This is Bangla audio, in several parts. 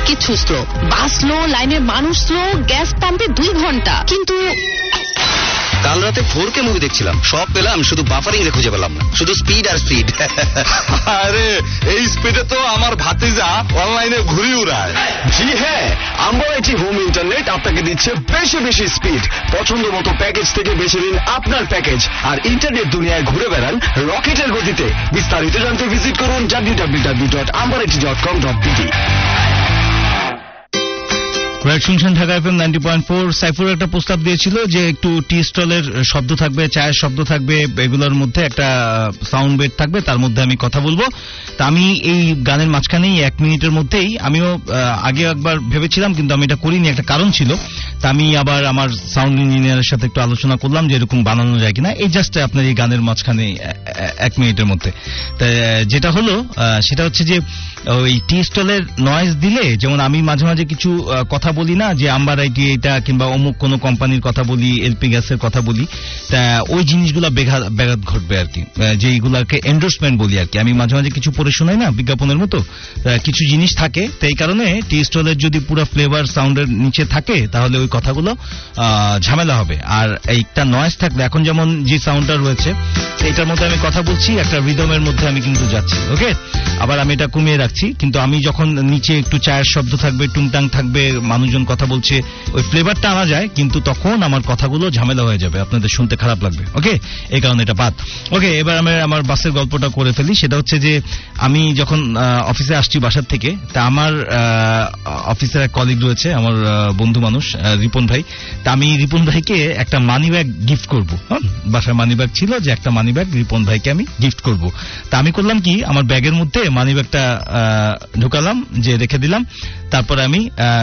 সবকিছু স্লো। বাস স্লো, লাইনের মানুষ স্লো, গ্যাস পাম্পে 2 ঘন্টা। কিন্তু কাল রাতে 4K মুভি দেখছিলাম, সব পেলাম, শুধু বাফারিং এ খুঁজে পেলাম না, শুধু স্পিড আর স্পিড। আরে এই স্পিডে তো আমার ভাতিজা অনলাইনে ঘুরি উড়ায়। জি হ্যাঁ, আম্বারাইটি হোম ইন্টারনেট আপনাকে দিচ্ছে বেশি বেশি স্পিড। পছন্দ মতো প্যাকেজ থেকে বেছে নিন আপনার প্যাকেজ আর ইন্টারনেট দুনিয়ায় ঘুরে বেড়ান রকেটের গতিতে। বিস্তারিত জানতে ভিজিট করুন www.ambarati.com.pt। শুনছেন ঢাকা FM 90.4। সাইফুর একটা প্রস্তাব দিয়েছিল যে একটু টি স্টলের শব্দ থাকবে, চায়ের শব্দ থাকবে, এগুলোর মধ্যে একটা সাউন্ড বেড থাকবে, তার মধ্যে আমি কথা বলবো। তা আমি এই গানের মাঝখানেই 1 মিনিটের মধ্যেই, আমিও আগে একবার ভেবেছিলাম কিন্তু আমি এটা করিনি, একটা কারণ ছিল। তা আমি আবার আমার সাউন্ড ইঞ্জিনিয়ারের সাথে একটু আলোচনা করলাম যে এরকম বানানো যায় কিনা, এই জাস্ট আপনার এই গানের মাঝখানে 1 মিনিটের মধ্যে। তা যেটা হলো সেটা হচ্ছে যে ওই টি স্টলের নয়েজ দিলে, যেমন আমি মাঝে মাঝে কিছু কথা বলি না যে আম্বারাইটি এটা কিংবা অমুক কোন কোম্পানির কথা বলি, এলপি গ্যাসের কথা বলি, তা ওই জিনিসগুলো ব্যাঘাত ঘটবে আর কি, যে এইগুলাকে এন্ডোর্সমেন্ট বলি আর কি। আমি মাঝে মাঝে কিছু পড়ে শোনাই না বিজ্ঞাপনের মতো, কিছু জিনিস থাকে। তো এই কারণে টি স্টলের যদি পুরো ফ্লেভার সাউন্ডের নিচে থাকে তাহলে ওই কথাগুলো ঝামেলা হবে। আর একটা নয়েজ থাকলে, এখন যেমন যে সাউন্ডটা রয়েছে এটার মধ্যে আমি কথা বলছি, একটা রিদমের মধ্যে আমি কিন্তু যাচ্ছি, ওকে। আবার আমি এটা কমিয়ে রাখছি, কিন্তু আমি যখন নিচে একটু চায়ের শব্দ থাকবে, টুংটাং থাকবে, মানুষজন কথা বলছে, ওই ফ্লেভারটা আনা যায়, কিন্তু তখন আমার কথাগুলো ঝামেলা হয়ে যাবে, আপনাদের শুনতে খারাপ লাগবে, ওকে। এই কারণে এটা বাদ। ওকে, এবার আমি আমার বাসের গল্পটা করে ফেলি। সেটা হচ্ছে যে আমি যখন অফিসে আসছি বাসার থেকে, তা আমার অফিসের এক কলিগ রয়েছে, আমার বন্ধু মানুষ রিপন ভাই। তা আমি রিপন ভাইকে একটা মানি ব্যাগ গিফট করবো। বাসায় মানি ব্যাগ ছিল, যে একটা মানি ব্যাগ রিপন ভাইকে আমি গিফট করব। তা আমি করলাম কি, আমার ব্যাগের মধ্যে মানি ব্যাগটা ঢুকালাম, যে রেখে দিলাম। তারপরে আমি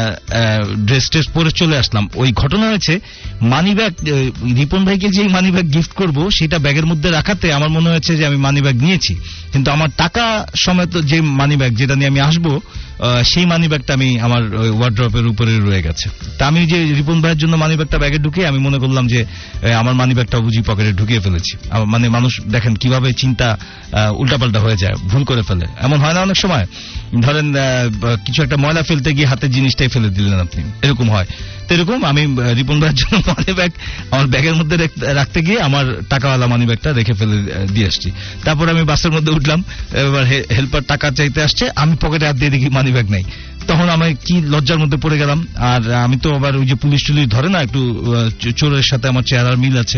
ড্রেস ট্রেস পরে চলে আসলাম। ওই ঘটনা হয়েছে, মানি ব্যাগ রিপন ভাইকে যে মানি ব্যাগ গিফট করব সেটা ব্যাগের মধ্যে রাখাতে আমার মনে হয়েছে যে আমি মানি ব্যাগ নিয়েছি, কিন্তু আমার টাকা সমেত যে মানি ব্যাগ যেটা নিয়ে আমি আসবো, সেই মানি ব্যাগটা আমি আমার ওয়ার্ড্রপের উপরে রয়ে গেছে। তা আমি যে রিপন ভাইয়ের জন্য মানি ব্যাগটা ব্যাগে ঢুকে আমি মনে করলাম যে আমার মানি ব্যাগটা বুঝি পকেটে ঢুকিয়ে ফেলেছি। মানে মানুষ দেখেন কিভাবে চিন্তা উল্টাপাল্টা হয়ে যায়, ভুল করে ফেলে। এমন হয় না অনেক সময়, ধরেন কিছু একটা ময়লা ফেলতে গিয়ে হাতের জিনিসটাই ফেলে দিলেন আপনি, এরকম হয়। তো এরকম আমি রিপন ভাইয়ের জন্য মানি ব্যাগ আমার ব্যাগের মধ্যে রাখতে গিয়ে আমার টাকাওয়ালা মানি ব্যাগটা রেখে ফেলে দিয়ে আসছি। তারপর আমি বাসের মধ্যে উঠলাম, এবার হেল্পার টাকা চাইতে আসছে, আমি পকেটে হাত দিয়ে দেখি মানি ব্যাগ নাই। তখন আমি কি লজ্জার মধ্যে পড়ে গেলাম। আর আমি তো আবার ওই যে পুলিশ টুলিশ ধরে না, একটু চোরের সাথে আমার চেহারার মিল আছে,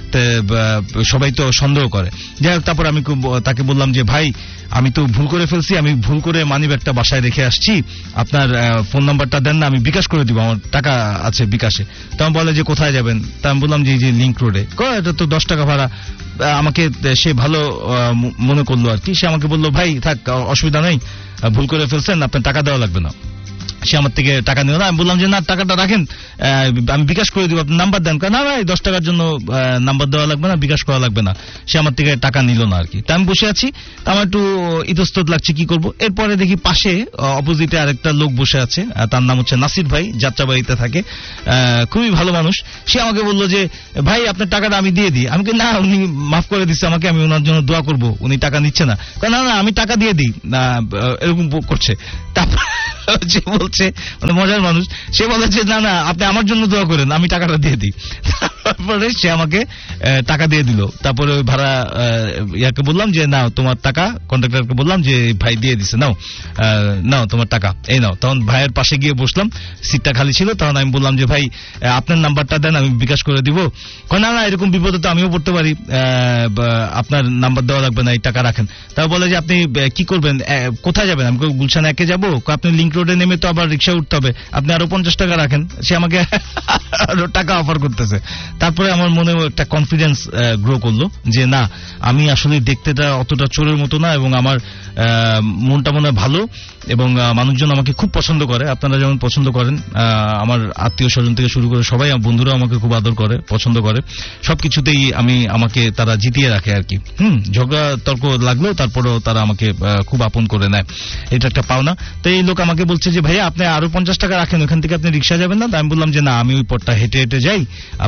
সবাই তো সন্দেহ করে। যাই হোক, তারপর আমি তাকে বললাম যে ভাই, আমি তো ভুল করে ফেলছি, আমি ভুল করে মানি ব্যাগটা বাসায় রেখে আসছি, আপনার ফোন নাম্বারটা দেন না, আমি বিকাশ করে দিব, আমার টাকা আছে বিকাশে। তখন বলে যে কোথায় যাবেন? তা আমি বললাম যে এই যে লিংক রোডে। এটা তো 10 টাকা ভাড়া। আমাকে সে ভালো মনে করলো আর কি, সে আমাকে বললো ভাই থাক, অসুবিধা নেই, ভুল করে ফেলছেন, আপনার টাকা দেওয়া লাগবে না। সে আমার থেকে টাকা নিল না। আমি বললাম যে না, টাকাটা রাখেন, আমি বিকাশ করে দিব, আপনি নাম্বার দেন। না ভাই, 10 টাকার জন্য নাম্বার দেওয়া লাগবে না, বিকাশ করা লাগবে না। সে আমার থেকে টাকা নিল না আর কি। তা আমি বসে আছি, তা আমার একটু ইতস্তত লাগছে, কি করব। এরপরে দেখি পাশে অপোজিটে আরেকটা লোক বসে আছে, তার নাম হচ্ছে নাসির ভাই, যাত্রাবাড়িতে থাকে, খুবই ভালো মানুষ। সে আমাকে বললো যে ভাই আপনার টাকাটা আমি দিয়ে দিই। আমি না, উনি মাফ করে দিচ্ছে আমাকে, আমি ওনার জন্য দোয়া করব, উনি টাকা নিচ্ছে না। না না, আমি টাকা দিয়ে দিই, এরকম করছে। তারপর যে বলছে, মানে মজার মানুষ, সে বলেছে না না, আপনি আমার জন্য দোয়া করেন, আমি টাকাটা দিয়ে দিই। তারপরে সে আমাকে টাকা দিয়ে দিল। তারপরে ওই ভাড়া ইয়াকে বললাম যে নাও তোমার টাকা, কন্ট্রাক্টরকে বললাম যে ভাই দিয়ে দিছে, নাও নাও তোমার টাকা, এই নাও। তখন ভাইয়ের পাশে গিয়ে বসলাম, সিটটা খালি ছিল। তখন আমি বললাম যে ভাই আপনার নাম্বারটা দেন, আমি বিকাশ করে দিব। না না, এরকম বিপদে তো আমিও পড়তে পারি, আপনার নাম্বার দেওয়া লাগবে না, এই টাকা রাখেন। তারপর বলে যে আপনি কি করবেন, কোথায় যাবেন? আমি গুলশান একে যাবো। আপনি লিংক রোডে নেমে তো আবার রিক্সা উঠতে হবে, আপনি আরো 50 টাকা রাখেন। সে আমাকে আরো টাকা অফার করতেছে। তারপরে আমার মনে একটা কনফিডেন্স গ্রো করলো যে না, আমি আসলে দেখতেটা অতটা চোরের মতো না, এবং আমার মনটা মনে হয় ভালো, এবং মানুষজন আমাকে খুব পছন্দ করে, আপনারা যেমন পছন্দ করেন। আমার আত্মীয় স্বজন থেকে শুরু করে সবাই, বন্ধুরা আমাকে খুব আদর করে, পছন্দ করে, সবকিছুতেই আমাকে তারা জিতিয়ে রাখে আর কি। ঝগড়া তর্ক লাগলেও তারপরেও তারা আমাকে খুব আপন করে নেয়, এটা একটা পাওনা। তো এই লোক আমাকে বলছে যে ভাইয়া আপনি আরো 50 টাকা রাখেন, ওখান থেকে আপনি রিক্সা যাবেন না? আমি বললাম যে না, আমি ওই পথটা হেঁটে হেঁটে যাই, আপনি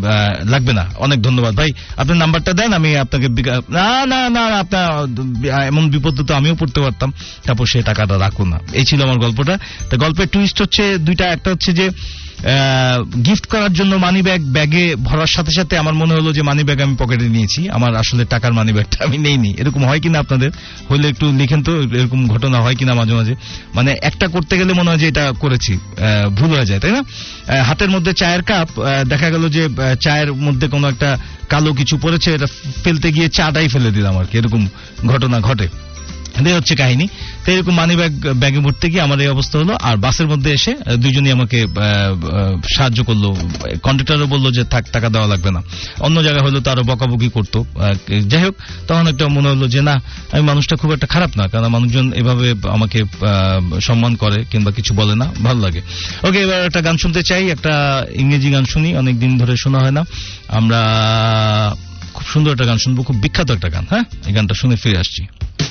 লাগবে না, অনেক ধন্যবাদ ভাই। আপনার নাম্বারটা দেন, আমি আপনাকে না আপনার এমন বিপদ তো আমিও পড়তে পারতাম, তারপর সে টাকাটা রাখুন না। এই ছিল আমার গল্পটা। তা গল্পের টুইস্ট হচ্ছে দুইটা। একটা হচ্ছে যে গিফট করার জন্য মানি ব্যাগে ভরার সাথে সাথে আমার মনে হলো যে মানি ব্যাগ আমি পকেটে নিয়েছি, আমার আসলে টাকার মানি ব্যাগটা আমি নেইনি। এরকম হয় কিনা আপনাদের? হইলে একটু লিখেন তো, এরকম ঘটনা হয় কিনা মাঝে মাঝে। মানে একটা করতে গেলে মনে হয় যে এটা করেছি, ভুল হয়ে যায়, তাই না? হাতের মধ্যে চায়ের কাপ, দেখা গেল যে চায়ের মধ্যে কোনো একটা কালো কিছু পড়েছে, এটা ফেলতে গিয়ে চাটাই ফেলে দিলাম আর কি, এরকম ঘটনা ঘটে। এটাই হচ্ছে কাহিনী। তো এরকম মানি ব্যাগে ভরতে গিয়ে আমার এই অবস্থা হলো। আর বাসের মধ্যে এসে দুইজনই আমাকে সাহায্য করলো। কন্ডাক্টরও বললো যে থাক, টাকা দেওয়া লাগবে না। অন্য জায়গায় হলো তো আরো বকাবকি করতো। যাই হোক, তখন একটা মনে হলো যে না, আমি মানুষটা খুব একটা খারাপ না, কারণ মানুষজন এভাবে আমাকে সম্মান করে কিংবা কিছু বলে না, ভালো লাগে। ওকে, এবার একটা গান শুনতে চাই, একটা ইংরেজি গান শুনি, অনেকদিন ধরে শোনা হয় না। আমরা খুব সুন্দর একটা গান শুনবো, খুব বিখ্যাত একটা গান। হ্যাঁ, এই গানটা শুনে ফিরে আসছি।